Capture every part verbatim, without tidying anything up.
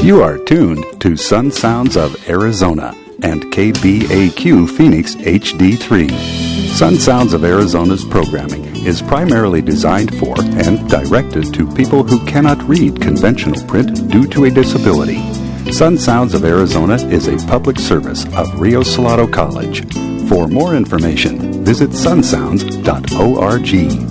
You are tuned to Sun Sounds of Arizona and K B A Q Phoenix H D three. Sun Sounds of Arizona's programming is primarily designed for and directed to people who cannot read conventional print due to a disability. Sun Sounds of Arizona is a public service of Rio Salado College. For more information, visit sun sounds dot org.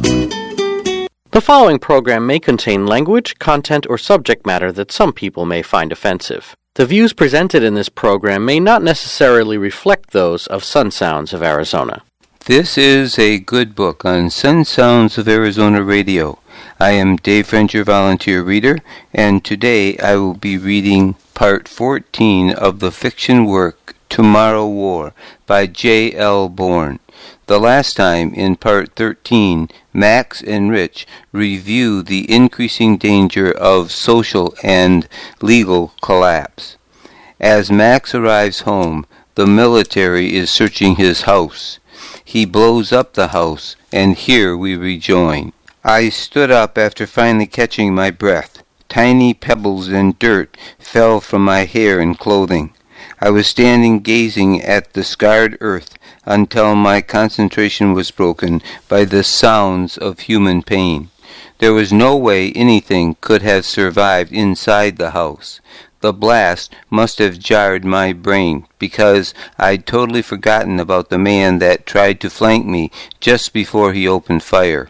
The following program may contain language, content, or subject matter that some people may find offensive. The views presented in this program may not necessarily reflect those of Sun Sounds of Arizona. This is a good book on Sun Sounds of Arizona Radio. I am Dave French, your volunteer reader, and today I will be reading Part fourteen of the fiction work Tomorrow War by J L Bourne. The last time, in Part thirteen, Max and Rich review the increasing danger of social and legal collapse. As Max arrives home, the military is searching his house. He blows up the house, and here we rejoin. I stood up after finally catching my breath. Tiny pebbles and dirt fell from my hair and clothing. I was standing gazing at the scarred earth until my concentration was broken by the sounds of human pain. There was no way anything could have survived inside the house. The blast must have jarred my brain, because I'd totally forgotten about the man that tried to flank me just before he opened fire.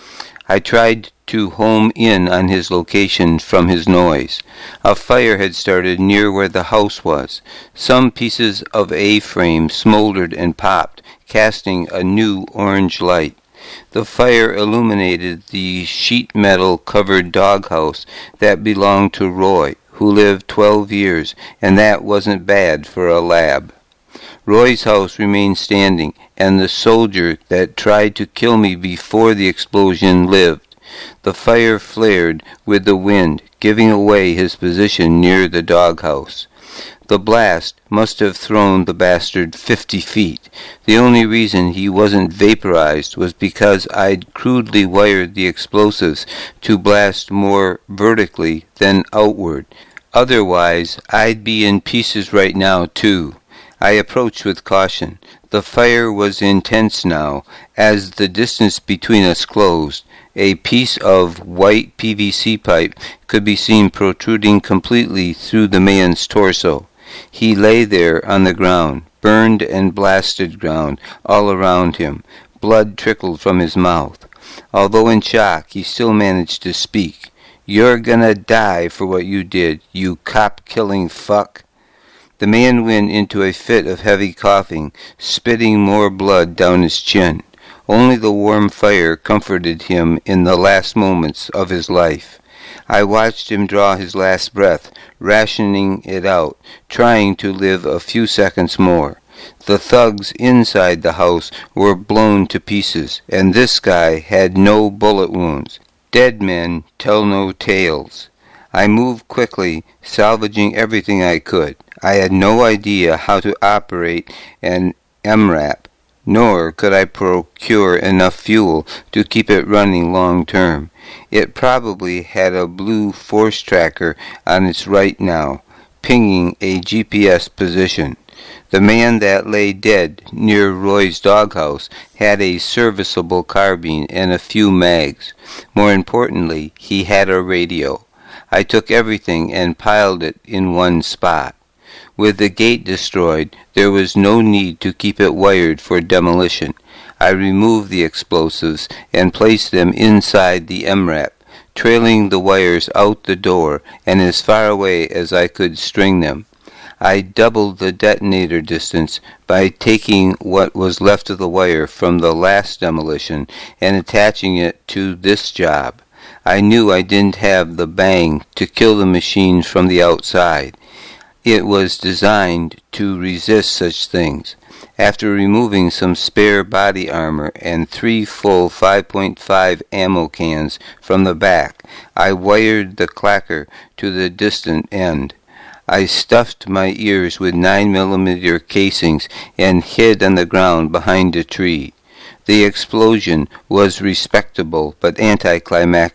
I tried to home in on his location from his noise. A fire had started near where the house was. Some pieces of A-frame smoldered and popped, casting a new orange light. The fire illuminated the sheet metal covered doghouse that belonged to Roy, who lived twelve years, and that wasn't bad for a lab. Roy's house remained standing, and the soldier that tried to kill me before the explosion lived. The fire flared with the wind, giving away his position near the doghouse. The blast must have thrown the bastard fifty feet. The only reason he wasn't vaporized was because I'd crudely wired the explosives to blast more vertically than outward. Otherwise, I'd be in pieces right now, too. I approached with caution. The fire was intense now, as the distance between us closed. A piece of white P V C pipe could be seen protruding completely through the man's torso. He lay there on the ground, burned and blasted ground all around him. Blood trickled from his mouth. Although in shock, he still managed to speak. "You're gonna die for what you did, you cop-killing fuck." The man went into a fit of heavy coughing, spitting more blood down his chin. Only the warm fire comforted him in the last moments of his life. I watched him draw his last breath, rationing it out, trying to live a few seconds more. The thugs inside the house were blown to pieces, and this guy had no bullet wounds. Dead men tell no tales. I moved quickly, salvaging everything I could. I had no idea how to operate an M RAP, nor could I procure enough fuel to keep it running long term. It probably had a blue force tracker on its right now, pinging a G P S position. The man that lay dead near Roy's doghouse had a serviceable carbine and a few mags. More importantly, he had a radio. I took everything and piled it in one spot. With the gate destroyed, there was no need to keep it wired for demolition. I removed the explosives and placed them inside the M RAP, trailing the wires out the door and as far away as I could string them. I doubled the detonator distance by taking what was left of the wire from the last demolition and attaching it to this job. I knew I didn't have the bang to kill the machines from the outside. It was designed to resist such things. After removing some spare body armor and three full five point five ammo cans from the back, I wired the clacker to the distant end. I stuffed my ears with nine millimeter casings and hid on the ground behind a tree. The explosion was respectable but anticlimactic.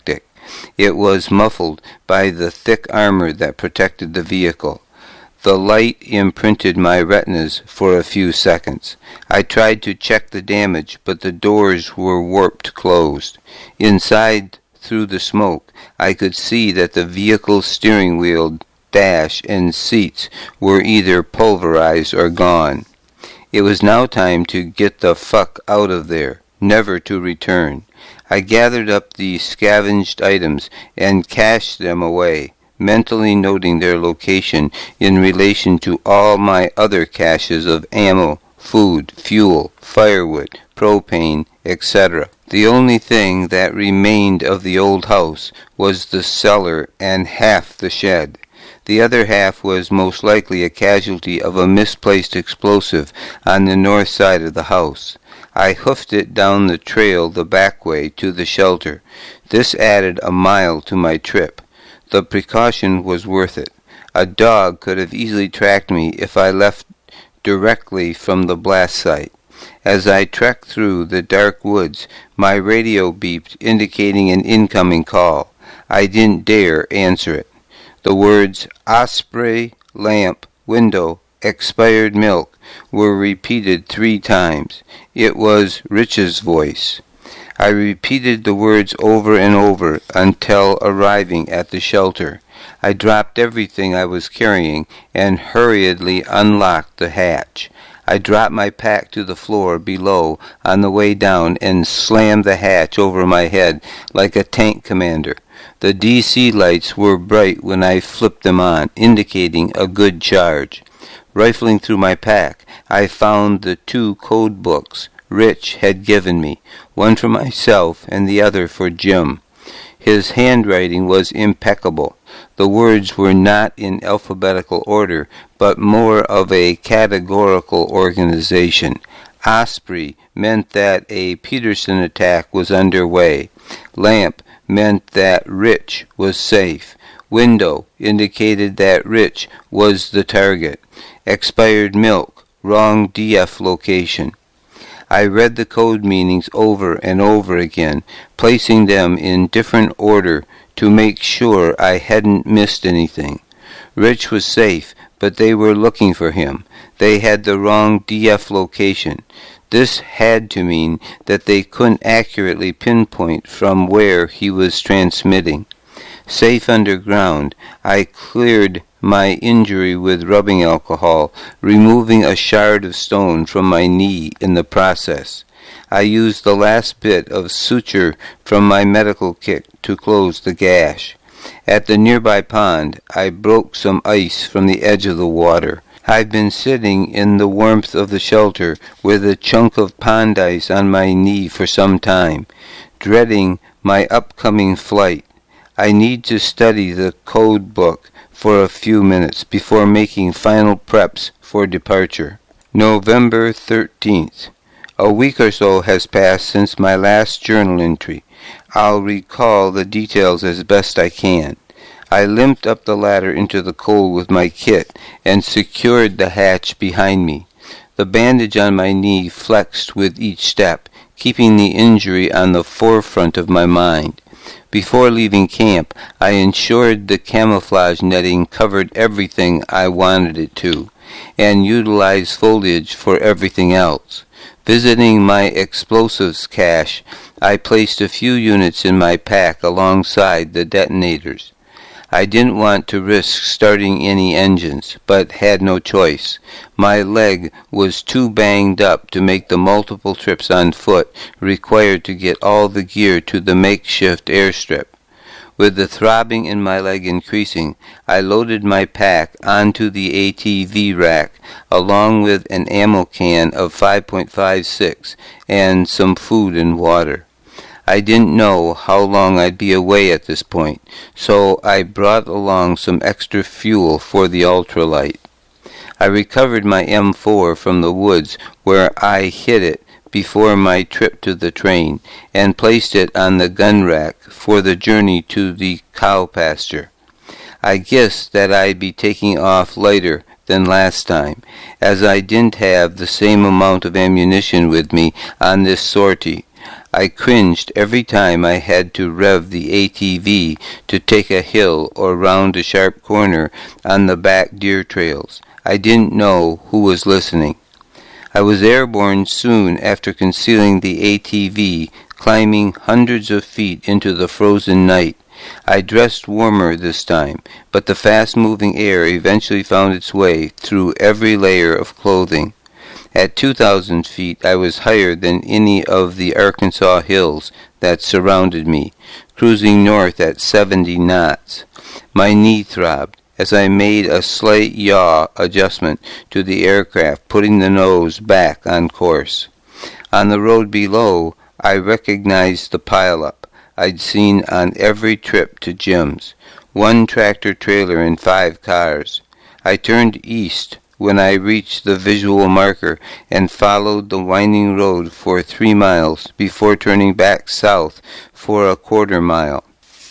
It was muffled by the thick armor that protected the vehicle. The light imprinted my retinas for a few seconds. I tried to check the damage, but the doors were warped closed. Inside, through the smoke, I could see that the vehicle's steering wheel, dash, and seats were either pulverized or gone. It was now time to get the fuck out of there, never to return. I gathered up the scavenged items and cached them away, mentally noting their location in relation to all my other caches of ammo, food, fuel, firewood, propane, et cetera. The only thing that remained of the old house was the cellar and half the shed. The other half was most likely a casualty of a misplaced explosive on the north side of the house. I hoofed it down the trail the back way to the shelter. This added a mile to my trip. The precaution was worth it. A dog could have easily tracked me if I left directly from the blast site. As I trekked through the dark woods, my radio beeped, indicating an incoming call. I didn't dare answer it. The words Osprey, lamp, window, expired milk were repeated three times. It was Rich's voice. I repeated the words over and over until arriving at the shelter. I dropped everything I was carrying and hurriedly unlocked the hatch. I dropped my pack to the floor below on the way down and slammed the hatch over my head like a tank commander. The D C lights were bright when I flipped them on, indicating a good charge. Rifling through my pack, I found the two code books Rich had given me, one for myself and the other for Jim. His handwriting was impeccable. The words were not in alphabetical order, but more of a categorical organization. Osprey meant that a Peterson attack was underway. Lamp meant that Rich was safe. Window indicated that Rich was the target. Expired milk, wrong D F location. I read the code meanings over and over again, placing them in different order to make sure I hadn't missed anything. Rich was safe, but they were looking for him. They had the wrong D F location. This had to mean that they couldn't accurately pinpoint from where he was transmitting. Safe underground, I cleared my injury with rubbing alcohol, removing a shard of stone from my knee in the process. I used the last bit of suture from my medical kit to close the gash. At the nearby pond, I broke some ice from the edge of the water. I've been sitting in the warmth of the shelter with a chunk of pond ice on my knee for some time, dreading my upcoming flight. I need to study the code book for a few minutes before making final preps for departure. November thirteenth. A week or so has passed since my last journal entry. I'll recall the details as best I can. I limped up the ladder into the cold with my kit and secured the hatch behind me. The bandage on my knee flexed with each step, keeping the injury on the forefront of my mind. Before leaving camp, I ensured the camouflage netting covered everything I wanted it to, and utilized foliage for everything else. Visiting my explosives cache, I placed a few units in my pack alongside the detonators. I didn't want to risk starting any engines, but had no choice. My leg was too banged up to make the multiple trips on foot required to get all the gear to the makeshift airstrip. With the throbbing in my leg increasing, I loaded my pack onto the A T V rack, along with an ammo can of five point five six and some food and water. I didn't know how long I'd be away at this point, so I brought along some extra fuel for the ultralight. I recovered my M four from the woods where I hid it before my trip to the train, and placed it on the gun rack for the journey to the cow pasture. I guessed that I'd be taking off lighter than last time, as I didn't have the same amount of ammunition with me on this sortie. I cringed every time I had to rev the A T V to take a hill or round a sharp corner on the back deer trails. I didn't know who was listening. I was airborne soon after concealing the A T V, climbing hundreds of feet into the frozen night. I dressed warmer this time, but the fast-moving air eventually found its way through every layer of clothing. At two thousand feet, I was higher than any of the Arkansas hills that surrounded me, cruising north at seventy knots. My knee throbbed as I made a slight yaw adjustment to the aircraft, putting the nose back on course. On the road below, I recognized the pileup I'd seen on every trip to Jim's. One tractor-trailer and five cars. I turned east when I reached the visual marker and followed the winding road for three miles before turning back south for a quarter mile.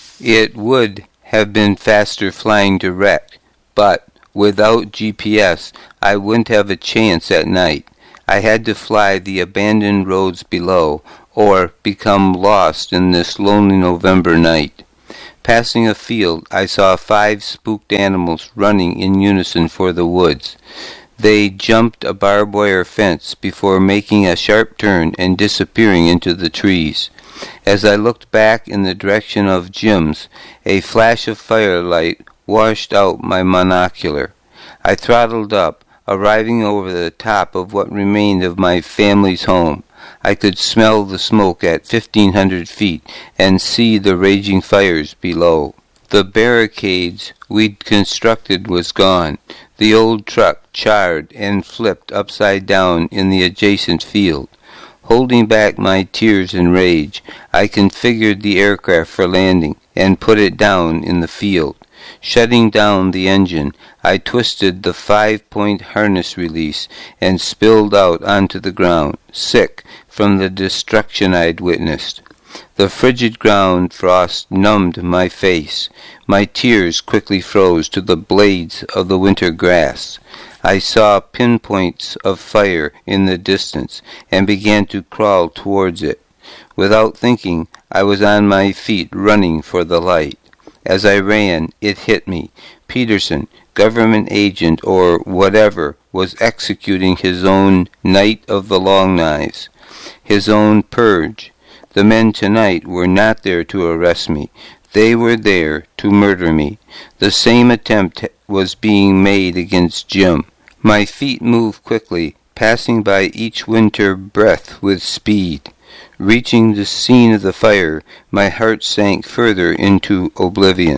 It would have been faster flying direct, but without G P S I wouldn't have a chance at night. I had to fly the abandoned roads below or become lost in this lonely November night. Passing a field, I saw five spooked animals running in unison for the woods. They jumped a barbed wire fence before making a sharp turn and disappearing into the trees. As I looked back in the direction of Jim's, a flash of firelight washed out my monocular. I throttled up, arriving over the top of what remained of my family's home. I could smell the smoke at fifteen hundred feet and see the raging fires below. The barricades we'd constructed was gone. The old truck charred and flipped upside down in the adjacent field. Holding back my tears and rage, I configured the aircraft for landing and put it down in the field. Shutting down the engine, I twisted the five-point harness release and spilled out onto the ground, sick from the destruction I'd witnessed. The frigid ground frost numbed my face. My tears quickly froze to the blades of the winter grass. I saw pinpoints of fire in the distance and began to crawl towards it. Without thinking, I was on my feet running for the light. As I ran, it hit me. Peterson, government agent or whatever, was executing his own Night of the Long Knives, his own purge. The men tonight were not there to arrest me. They were there to murder me. The same attempt was being made against Jim. My feet moved quickly, passing by each winter breath with speed. Reaching the scene of the fire, my heart sank further into oblivion.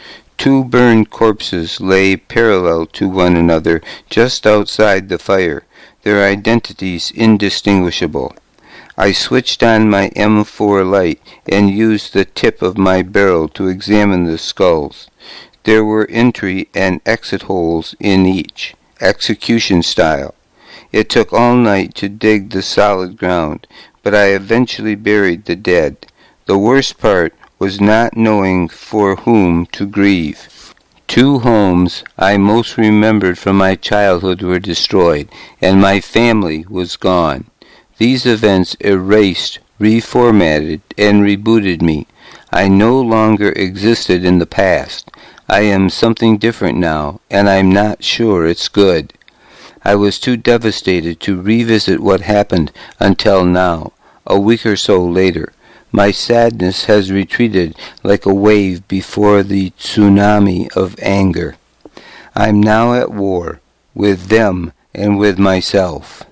Two burned corpses lay parallel to one another just outside the fire, their identities indistinguishable. I switched on my M four light and used the tip of my barrel to examine the skulls. There were entry and exit holes in each, execution style. It took all night to dig the solid ground, but I eventually buried the dead. The worst part was not knowing for whom to grieve. Two homes I most remembered from my childhood were destroyed, and my family was gone. These events erased, reformatted, and rebooted me. I no longer existed in the past. I am something different now, and I'm not sure it's good. I was too devastated to revisit what happened until now, a week or so later. My sadness has retreated like a wave before the tsunami of anger. I'm now at war, with them and with myself.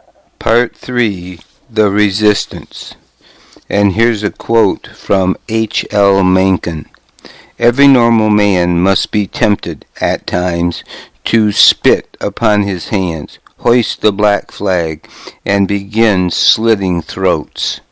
Part three, The Resistance. And here's a quote from H L Mencken. Every normal man must be tempted, at times, to spit upon his hands, hoist the black flag, and begin slitting throats.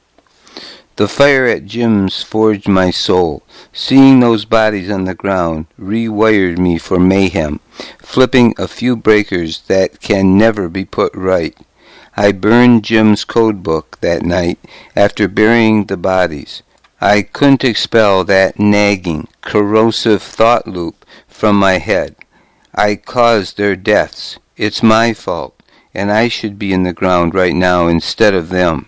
The fire at Jim's forged my soul. Seeing those bodies on the ground rewired me for mayhem, flipping a few breakers that can never be put right. I burned Jim's code book that night after burying the bodies. I couldn't expel that nagging, corrosive thought loop from my head. I caused their deaths. It's my fault, and I should be in the ground right now instead of them.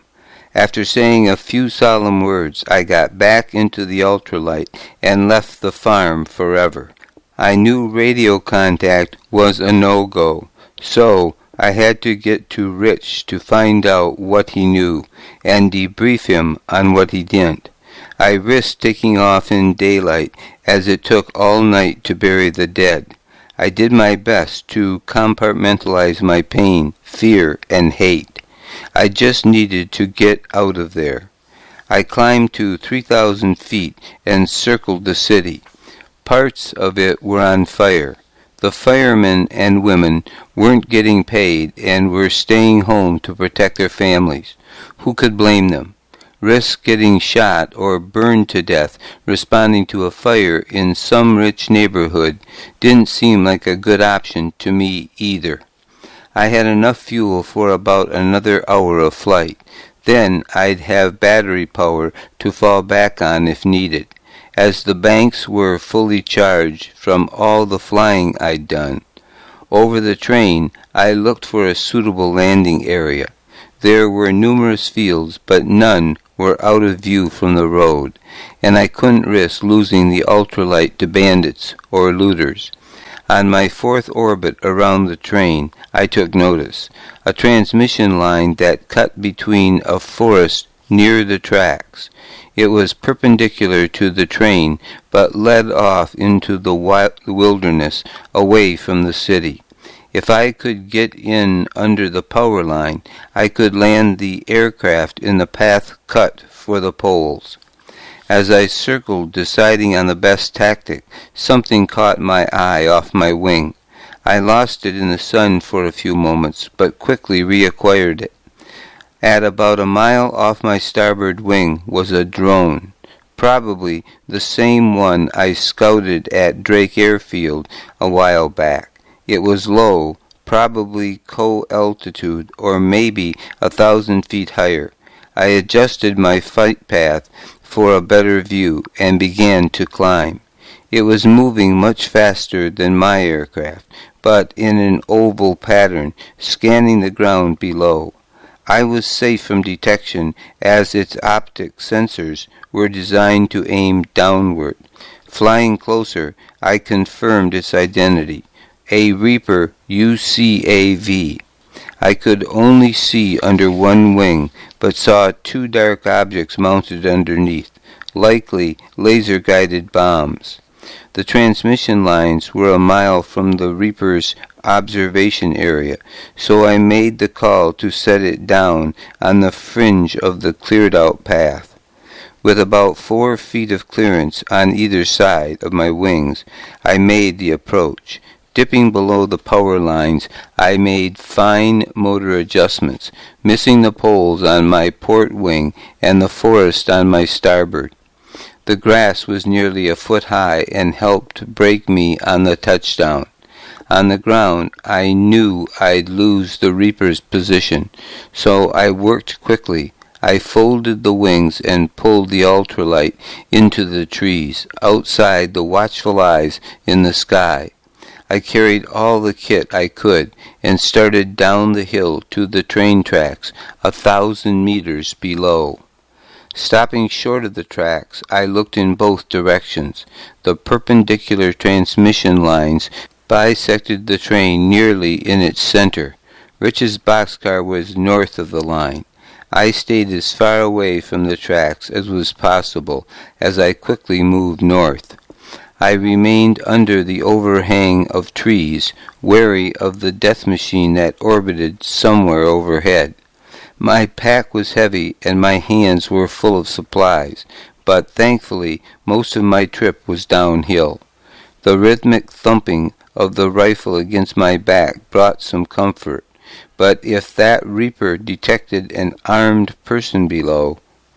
After saying a few solemn words, I got back into the ultralight and left the farm forever. I knew radio contact was a no-go, so I had to get to Rich to find out what he knew and debrief him on what he didn't. I risked taking off in daylight, as it took all night to bury the dead. I did my best to compartmentalize my pain, fear, and hate. I just needed to get out of there. I climbed to three thousand feet and circled the city. Parts of it were on fire. The firemen and women weren't getting paid and were staying home to protect their families. Who could blame them? Risk getting shot or burned to death responding to a fire in some rich neighborhood didn't seem like a good option to me either. I had enough fuel for about another hour of flight. Then I'd have battery power to fall back on if needed, as the banks were fully charged from all the flying I'd done. Over the train, I looked for a suitable landing area. There were numerous fields, but none were out of view from the road, and I couldn't risk losing the ultralight to bandits or looters. On my fourth orbit around the train, I took notice. A transmission line that cut between a forest near the tracks. It was perpendicular to the train, but led off into the wilderness away from the city. If I could get in under the power line, I could land the aircraft in the path cut for the poles. As I circled, deciding on the best tactic, something caught my eye off my wing. I lost it in the sun for a few moments, but quickly reacquired it. At about a mile off my starboard wing was a drone, probably the same one I scouted at Drake Airfield a while back. It was low, probably co-altitude, or maybe a thousand feet higher. I adjusted my flight path for a better view and began to climb. It was moving much faster than my aircraft, but in an oval pattern, scanning the ground below. I was safe from detection as its optic sensors were designed to aim downward. Flying closer, I confirmed its identity, a Reaper U C A V. I could only see under one wing, but saw two dark objects mounted underneath, likely laser-guided bombs. The transmission lines were a mile from the Reaper's observation area, so I made the call to set it down on the fringe of the cleared-out path. With about four feet of clearance on either side of my wings, I made the approach. Dipping below the power lines, I made fine motor adjustments, missing the poles on my port wing and the forest on my starboard. The grass was nearly a foot high and helped break me on the touchdown. On the ground, I knew I'd lose the Reaper's position, so I worked quickly. I folded the wings and pulled the ultralight into the trees, outside the watchful eyes in the sky. I carried all the kit I could and started down the hill to the train tracks, a thousand meters below. Stopping short of the tracks, I looked in both directions. The perpendicular transmission lines bisected the train nearly in its center. Rich's boxcar was north of the line. I stayed as far away from the tracks as was possible as I quickly moved north. I remained under the overhang of trees, wary of the death machine that orbited somewhere overhead. My pack was heavy and my hands were full of supplies, but thankfully most of my trip was downhill. The rhythmic thumping of the rifle against my back brought some comfort, but if that Reaper detected an armed person below...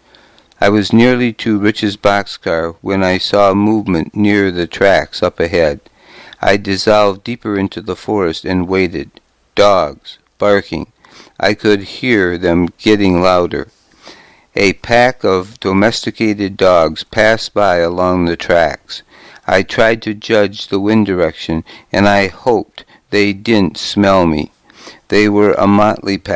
I was nearly to Rich's boxcar when I saw movement near the tracks up ahead. I dissolved deeper into the forest and waited. Dogs, barking. I could hear them getting louder. A pack of domesticated dogs passed by along the tracks. I tried to judge the wind direction, and I hoped they didn't smell me. They were a motley pack.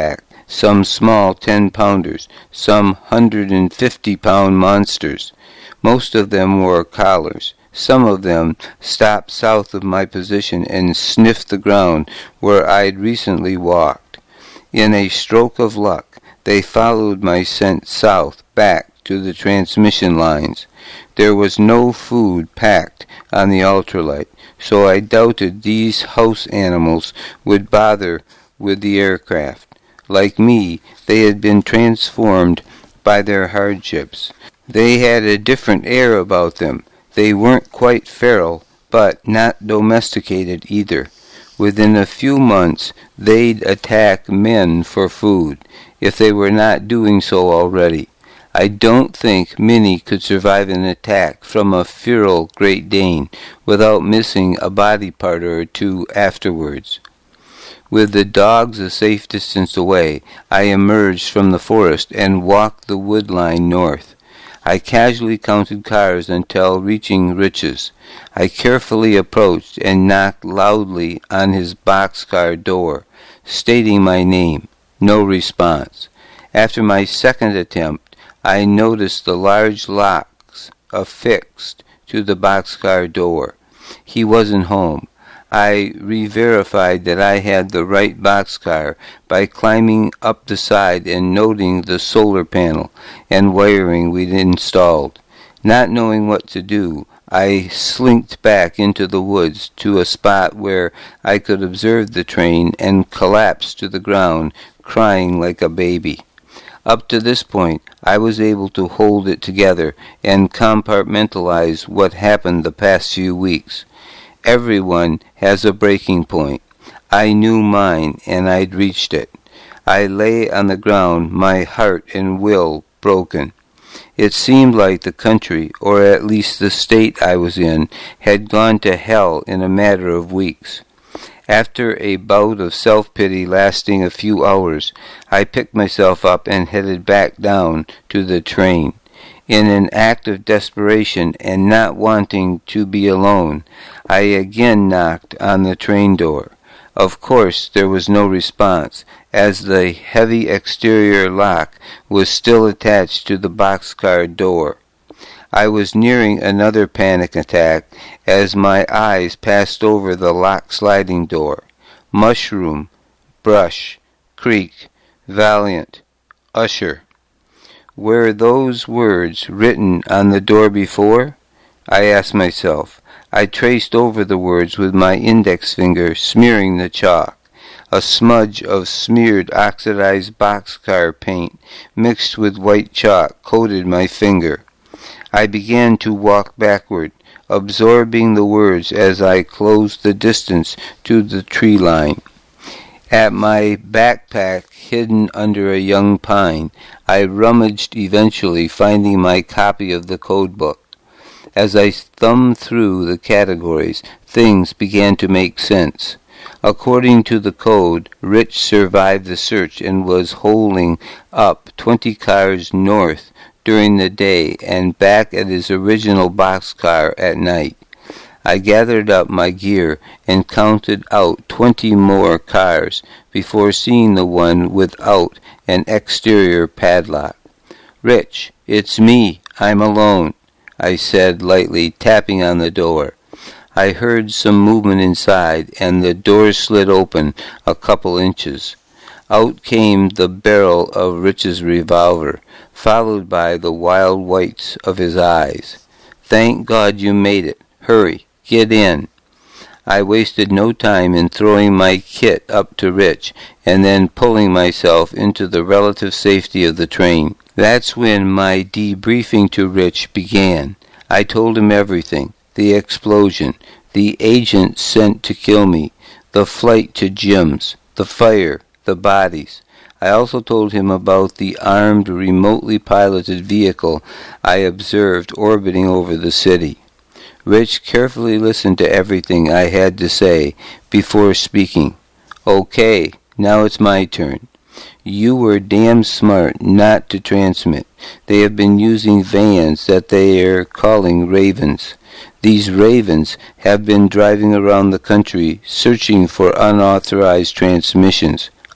some small ten-pounders, some one hundred fifty-pound monsters. Most of them wore collars. Some of them stopped south of my position and sniffed the ground where I'd recently walked. In a stroke of luck, they followed my scent south back to the transmission lines. There was no food packed on the ultralight, so I doubted these house animals would bother with the aircraft. Like me, they had been transformed by their hardships. They had a different air about them. They weren't quite feral, but not domesticated either. Within a few months, they'd attack men for food, if they were not doing so already. I don't think Minnie could survive an attack from a feral Great Dane without missing a body part or two afterwards. With the dogs a safe distance away, I emerged from the forest and walked the wood line north. I casually counted cars until reaching Rich's. I carefully approached and knocked loudly on his boxcar door, stating my name. No response. After my second attempt, I noticed the large locks affixed to the boxcar door. He wasn't home. I re-verified that I had the right boxcar by climbing up the side and noting the solar panel and wiring we'd installed. Not knowing what to do, I slinked back into the woods to a spot where I could observe the train and collapsed to the ground, crying like a baby. Up to this point, I was able to hold it together and compartmentalize what happened the past few weeks. Everyone has a breaking point. I knew mine, and I'd reached it. I lay on the ground, my heart and will broken. It seemed like the country, or at least the state I was in, had gone to hell in a matter of weeks. After a bout of self-pity lasting a few hours, I picked myself up and headed back down to the train. In an act of desperation and not wanting to be alone, I again knocked on the train door. Of course, there was no response, as the heavy exterior lock was still attached to the boxcar door. I was nearing another panic attack as my eyes passed over the lock sliding door. Mushroom, brush, creek, valiant, usher. Were those words written on the door before? I asked myself. I traced over the words with my index finger, smearing the chalk. A smudge of smeared oxidized boxcar paint mixed with white chalk coated my finger. I began to walk backward, absorbing the words as I closed the distance to the tree line. At my backpack hidden under a young pine, I rummaged eventually, finding my copy of the code book. As I thumbed through the categories, things began to make sense. According to the code, Rich survived the search and was holding up twenty cars north during the day and back at his original boxcar at night. I gathered up my gear and counted out twenty more cars before seeing the one without an exterior padlock. "Rich, it's me. I'm alone," I said lightly, tapping on the door. I heard some movement inside, and the door slid open a couple inches. Out came the barrel of Rich's revolver, followed by the wild whites of his eyes. "Thank God you made it. Hurry. Get in." I wasted no time in throwing my kit up to Rich and then pulling myself into the relative safety of the train. That's when my debriefing to Rich began. I told him everything. The explosion, the agent sent to kill me, the flight to Jim's, the fire, the bodies. I also told him about the armed, remotely piloted vehicle I observed orbiting over the city. Rich carefully listened to everything I had to say before speaking. "Okay, now it's my turn. You were damn smart not to transmit. They have been using vans that they are calling Ravens. These Ravens have been driving around the country searching for unauthorized transmissions.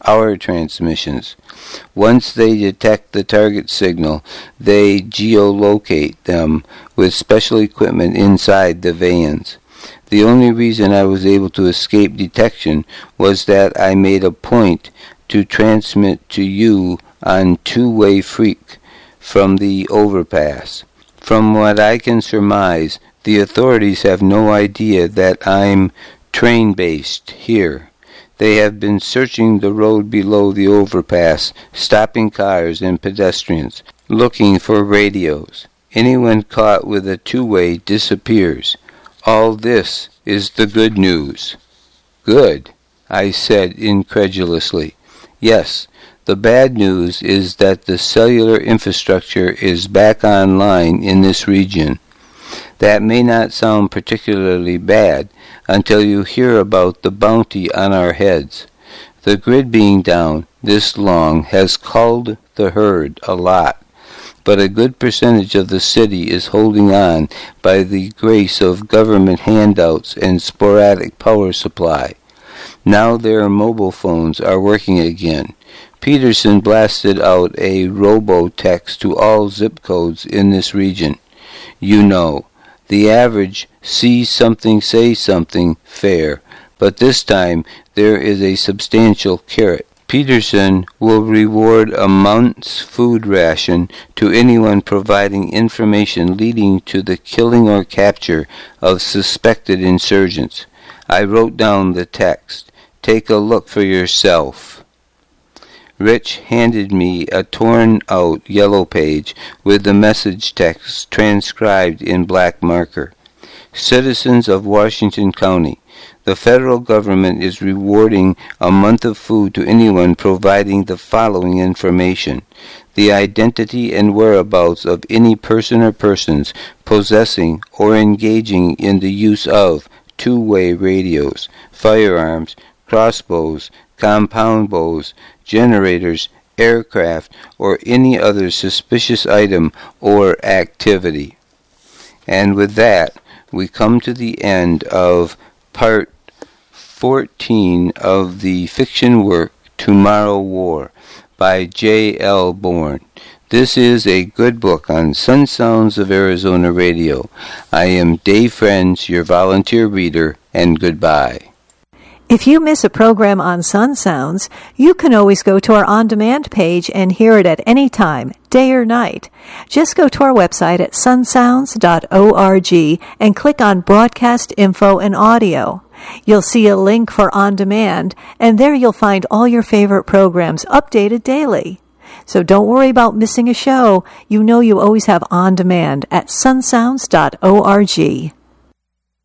our transmissions. Once they detect the target signal, they geolocate them with special equipment inside the vans. The only reason I was able to escape detection was that I made a point to transmit to you on two-way freak from the overpass. From what I can surmise, the authorities have no idea that I'm train-based here. They have been searching the road below the overpass, stopping cars and pedestrians, looking for radios. Anyone caught with a two-way disappears. All this is the good news. Good, I said incredulously. Yes, the bad news is that the cellular infrastructure is back online in this region. That may not sound particularly bad until you hear about the bounty on our heads. The grid being down this long has culled the herd a lot, but a good percentage of the city is holding on by the grace of government handouts and sporadic power supply. Now their mobile phones are working again. Peterson blasted out a robo-text to all zip codes in this region. You know, the average see something, say something fare, but this time there is a substantial carrot. Peterson will reward a month's food ration to anyone providing information leading to the killing or capture of suspected insurgents. I wrote down the text. Take a look for yourself. Rich handed me a torn-out yellow page with the message text transcribed in black marker. Citizens of Washington County, the federal government is rewarding a month of food to anyone providing the following information: the identity and whereabouts of any person or persons possessing or engaging in the use of two-way radios, firearms, crossbows, compound bows, generators, aircraft, or any other suspicious item or activity. And with that, we come to the end of part fourteen of the fiction work Tomorrow War by J L Bourne. This is a good book on Sun Sounds of Arizona Radio. I am Dave Friends, your volunteer reader, and goodbye. If you miss a program on Sun Sounds, you can always go to our on-demand page and hear it at any time, day or night. Just go to our website at sun sounds dot org and click on Broadcast Info and Audio. You'll see a link for on-demand, and there you'll find all your favorite programs updated daily. So don't worry about missing a show. You know you always have on-demand at sun sounds dot org.